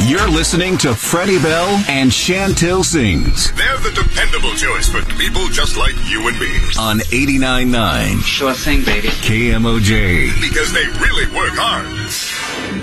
You're listening to Freddie Bell and Chantil Sings. They're the dependable choice for people just like you and me. On 89.9. Sure thing, baby. KMOJ. Because they really work hard.